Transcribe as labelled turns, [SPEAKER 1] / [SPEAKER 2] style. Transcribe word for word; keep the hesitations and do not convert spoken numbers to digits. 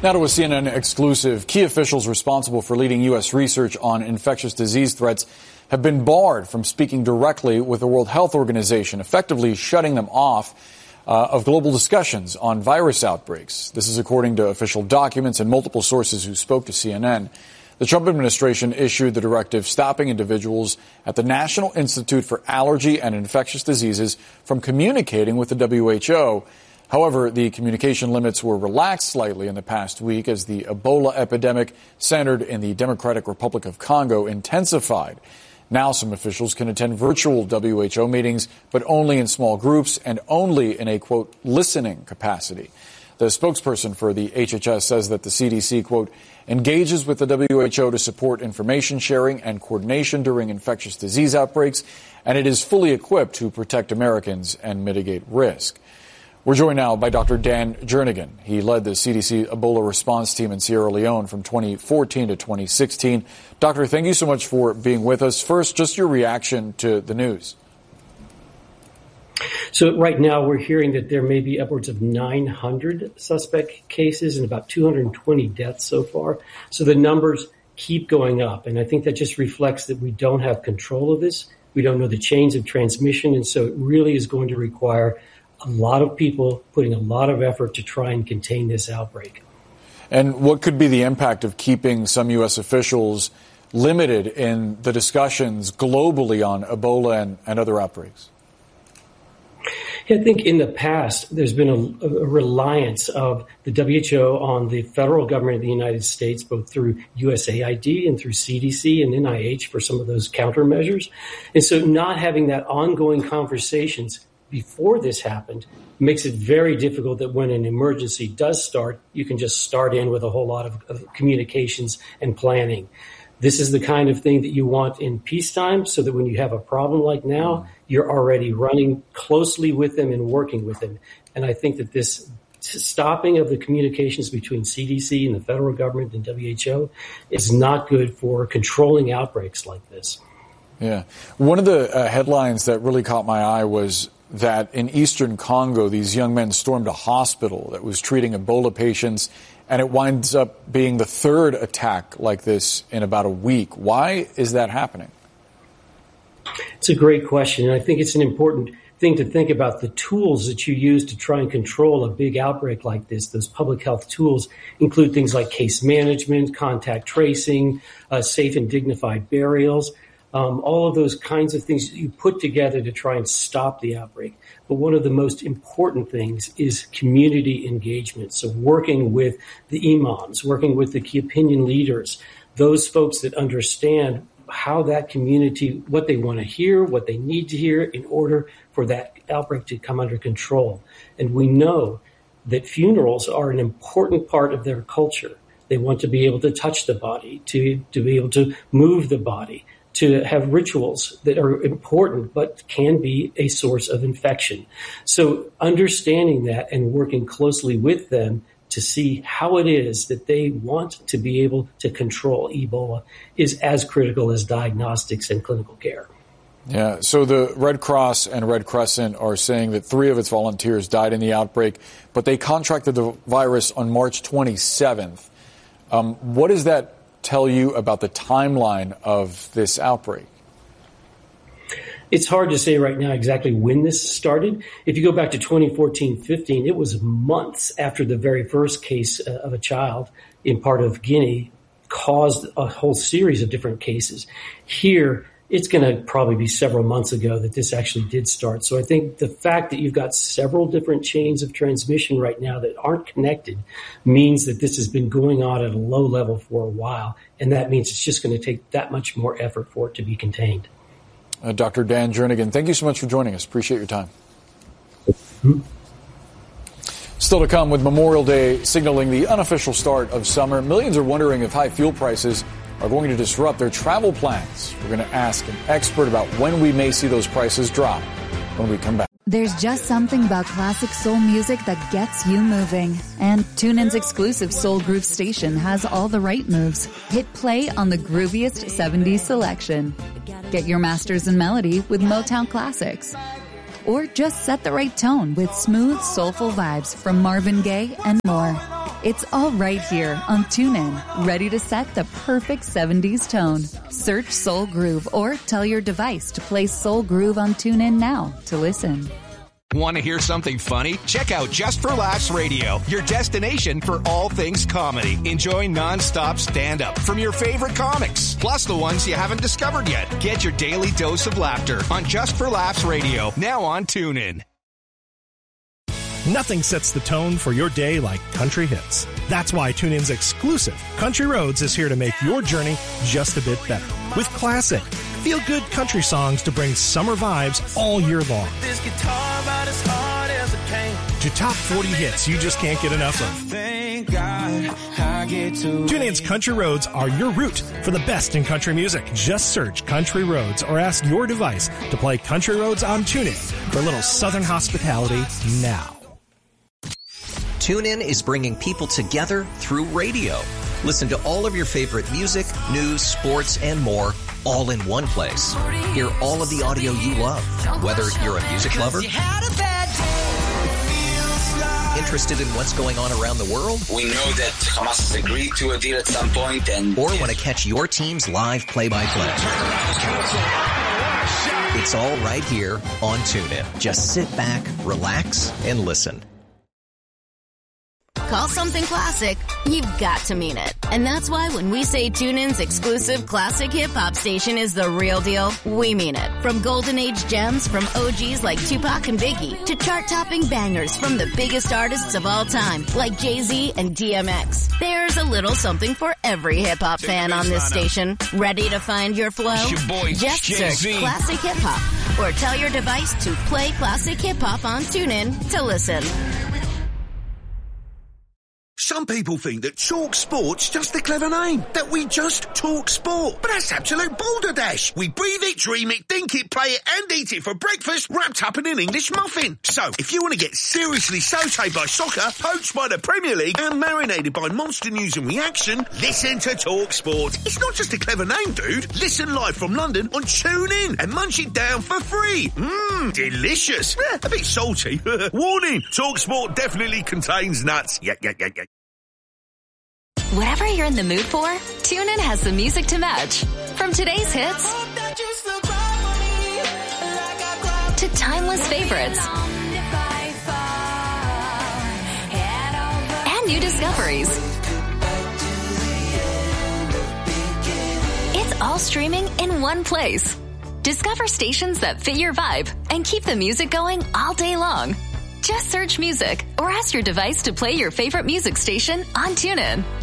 [SPEAKER 1] Now to a C N N exclusive. Key officials responsible for leading U S research on infectious disease threats have been barred from speaking directly with the World Health Organization, effectively shutting them off uh, of global discussions on virus outbreaks. This is according to official documents and multiple sources who spoke to C N N. The Trump administration issued the directive stopping individuals at the National Institute for Allergy and Infectious Diseases from communicating with the W H O. However, the communication limits were relaxed slightly in the past week as the Ebola epidemic centered in the Democratic Republic of Congo intensified. Now some officials can attend virtual W H O meetings, but only in small groups and only in a, quote, listening capacity. The spokesperson for the H H S says that the C D C, quote, engages with the W H O to support information sharing and coordination during infectious disease outbreaks, and it is fully equipped to protect Americans and mitigate risk. We're joined now by Doctor Dan Jernigan. He led the C D C Ebola response team in Sierra Leone from twenty fourteen to twenty sixteen. Doctor, thank you so much for being with us. First, just your reaction to the news.
[SPEAKER 2] So right now we're hearing that there may be upwards of nine hundred suspect cases and about two hundred twenty deaths so far. So the numbers keep going up. And I think that just reflects that we don't have control of this. We don't know the chains of transmission. And so it really is going to require a lot of people putting a lot of effort to try and contain this outbreak.
[SPEAKER 1] And what could be the impact of keeping some U S officials limited in the discussions globally on Ebola and, and other outbreaks?
[SPEAKER 2] I think in the past, there's been a, a reliance of the W H O on the federal government of the United States, both through U S A I D and through C D C and N I H for some of those countermeasures. And so not having that ongoing conversations before this happened makes it very difficult that when an emergency does start, you can just start in with a whole lot of, of communications and planning. This is the kind of thing that you want in peacetime so that when you have a problem like now, you're already running closely with them and working with them. And I think that this stopping of the communications between C D C and the federal government and W H O is not good for controlling outbreaks like this.
[SPEAKER 1] Yeah. One of the uh, headlines that really caught my eye was that in eastern Congo, these young men stormed a hospital that was treating Ebola patients, and it winds up being the third attack like this in about a week. Why is that happening?
[SPEAKER 2] It's a great question, and I think it's an important thing to think about. The tools that you use to try and control a big outbreak like this, those public health tools, include things like case management, contact tracing, uh, safe and dignified burials. Um, all of those kinds of things you put together to try and stop the outbreak. But one of the most important things is community engagement. So working with the imams, working with the key opinion leaders, those folks that understand how that community, what they want to hear, what they need to hear in order for that outbreak to come under control. And we know that funerals are an important part of their culture. They want to be able to touch the body, to, to be able to move the body, to have rituals that are important but can be a source of infection. So understanding that and working closely with them to see how it is that they want to be able to control Ebola is as critical as diagnostics and clinical care.
[SPEAKER 1] Yeah, so the Red Cross and Red Crescent are saying that three of its volunteers died in the outbreak, but they contracted the virus on March twenty-seventh. Um, what does that tell you about the timeline of this outbreak?
[SPEAKER 2] It's hard to say right now exactly when this started. If you go back to twenty fourteen fifteen, it was months after the very first case uh, of a child in part of Guinea caused a whole series of different cases. Here, it's going to probably be several months ago that this actually did start. So I think the fact that you've got several different chains of transmission right now that aren't connected means that this has been going on at a low level for a while. And that means it's just going to take that much more effort for it to be contained.
[SPEAKER 1] Uh, Doctor Dan Jernigan, thank you so much for joining us. Appreciate your time. Mm-hmm. Still to come, with Memorial Day signaling the unofficial start of summer, millions are wondering if high fuel prices are going to disrupt their travel plans. We're going to ask an expert about when we may see those prices drop when we come back.
[SPEAKER 3] There's just something about classic soul music that gets you moving. And TuneIn's exclusive Soul Groove station has all the right moves. Hit play on the grooviest seventies selection. Get your masters in melody with Motown classics. Or just set the right tone with smooth, soulful vibes from Marvin Gaye and more. It's all right here on TuneIn, ready to set the perfect seventies tone. Search Soul Groove or tell your device to play Soul Groove on TuneIn now to listen.
[SPEAKER 4] Want to hear something funny? Check out Just for Laughs Radio, your destination for all things comedy. Enjoy non-stop stand-up from your favorite comics, plus the ones you haven't discovered yet. Get your daily dose of laughter on Just for Laughs Radio, now on TuneIn.
[SPEAKER 5] Nothing sets the tone for your day like country hits. That's why TuneIn's exclusive Country Roads is here to make your journey just a bit better. With classic, feel-good country songs to bring summer vibes all year long. This guitar about as hard as it can. To top forty hits you just can't get enough of. Thank God I get to TuneIn's Country Roads are your route for the best in country music. Just search Country Roads or ask your device to play Country Roads on TuneIn for a little southern hospitality now.
[SPEAKER 6] TuneIn is bringing people together through radio. Listen to all of your favorite music, news, sports, and more all in one place. Hear all of the audio you love, whether you're a music lover, interested in what's going on around the world.
[SPEAKER 7] We know that Hamas has agreed to a deal at some point, and
[SPEAKER 6] or want to catch your team's live play-by-play. It's all right here on TuneIn. Just sit back, relax, and listen.
[SPEAKER 8] Call something classic, you've got to mean it. And that's why when we say TuneIn's exclusive classic hip-hop station is the real deal, we mean it. From golden age gems from O Gs like Tupac and Biggie to chart-topping bangers from the biggest artists of all time like Jay-Z and D M X. There's a little something for every hip-hop fan on this station. Ready to find your flow?
[SPEAKER 4] Your boy,
[SPEAKER 8] Just
[SPEAKER 4] Jay-Z.
[SPEAKER 8] search Classic Hip-Hop or tell your device to play Classic Hip-Hop on TuneIn to listen.
[SPEAKER 9] Some people think that Talk Sport's just a clever name, that we just talk sport. But that's absolute balderdash. We breathe it, dream it, think it, play it, and eat it for breakfast, wrapped up in an English muffin. So, if you want to get seriously sautéed by soccer, poached by the Premier League, and marinated by monster news and reaction, listen to Talk Sport. It's not just a clever name, dude. Listen live from London on TuneIn and munch it down for free. Mmm, delicious. Eh, a bit salty. Warning, Talk Sport definitely contains nuts. Yeah, yeah, yeah, yeah.
[SPEAKER 10] Whatever you're in the mood for, TuneIn has the music to match. From today's hits to timeless favorites and new discoveries. It's all streaming in one place. Discover stations that fit your vibe and keep the music going all day long. Just search music or ask your device to play your favorite music station on TuneIn.